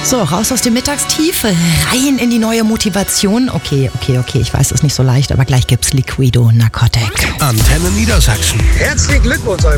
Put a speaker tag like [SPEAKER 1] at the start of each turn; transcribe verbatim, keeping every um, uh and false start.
[SPEAKER 1] So, raus aus dem Mittagstief, rein in die neue Motivation. Okay, okay, okay, ich weiß, es ist nicht so leicht, aber gleich gibt's Liquido Narcotic.
[SPEAKER 2] Antenne Niedersachsen.
[SPEAKER 3] Herzlichen Glückwunsch,